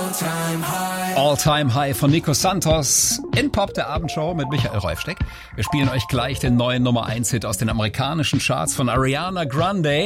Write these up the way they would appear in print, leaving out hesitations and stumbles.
All Time High von Nico Santos in Pop, der Abendshow mit Michael Reufsteck. Wir spielen euch gleich den neuen Nummer 1 Hit aus den amerikanischen Charts von Ariana Grande.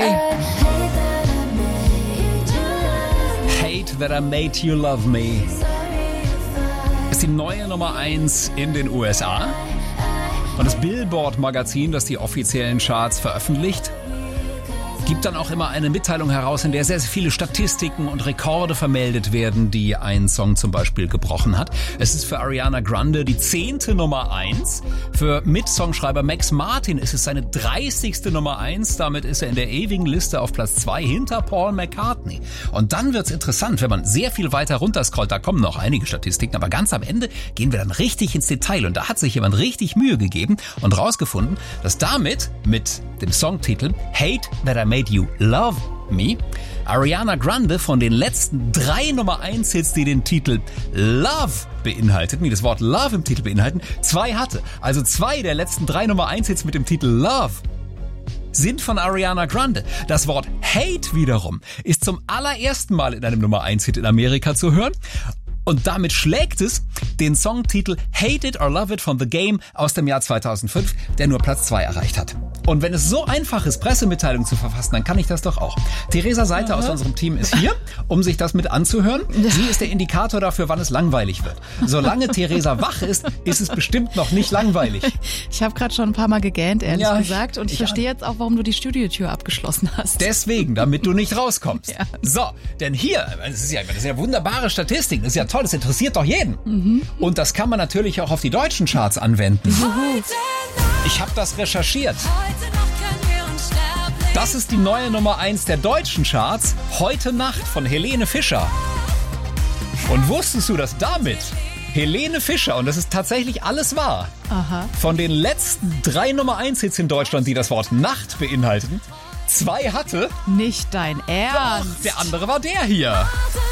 Hate That I Made You Love Me ist die neue Nummer 1 in den USA. Und das Billboard-Magazin, das die offiziellen Charts veröffentlicht, gibt dann auch immer eine Mitteilung heraus, in der sehr, sehr viele Statistiken und Rekorde vermeldet werden, die ein Song zum Beispiel gebrochen hat. Es ist für Ariana Grande die 10. Nummer 1. Für Mitsongschreiber Max Martin ist es seine 30. Nummer 1. Damit ist er in der ewigen Liste auf Platz 2 hinter Paul McCartney. Und dann wird's interessant, wenn man sehr viel weiter runterscrollt. Da kommen noch einige Statistiken, aber ganz am Ende gehen wir dann richtig ins Detail. Und da hat sich jemand richtig Mühe gegeben und rausgefunden, dass damit mit dem Songtitel Hate That I Made You Love Me Ariana Grande von den letzten 3 Nummer 1 Hits, die den Titel Love beinhalteten, die das Wort Love im Titel beinhalten, 2 hatte. Also 2 der letzten 3 Nummer 1 Hits mit dem Titel Love sind von Ariana Grande. Das Wort Hate wiederum ist zum allerersten Mal in einem Nummer 1 Hit in Amerika zu hören. Und damit schlägt es den Songtitel Hate It or Love It von The Game aus dem Jahr 2005, der nur Platz 2 erreicht hat. Und wenn es so einfach ist, Pressemitteilungen zu verfassen, dann kann ich das doch auch. Theresa Seiter aus unserem Team ist hier, um sich das mit anzuhören. Sie ist der Indikator dafür, wann es langweilig wird. Solange Theresa wach ist, ist es bestimmt noch nicht langweilig. Ich habe gerade schon ein paar Mal gegähnt, ehrlich gesagt. Und ich verstehe jetzt auch, warum du die Studiotür abgeschlossen hast. Deswegen, damit du nicht rauskommst. Ja. So, denn hier, das ist ja wunderbare Statistik, das ist ja toll, das interessiert doch jeden. Und das kann man natürlich auch auf die deutschen Charts anwenden. Ich habe das recherchiert. Das ist die neue Nummer 1 der deutschen Charts, Heute Nacht von Helene Fischer. Und wusstest du, dass damit Helene Fischer, und das ist tatsächlich alles wahr, von den letzten 3 Nummer 1 Hits in Deutschland, die das Wort Nacht beinhalteten, 2 hatte? Nicht dein Ernst? Doch, der andere war der hier.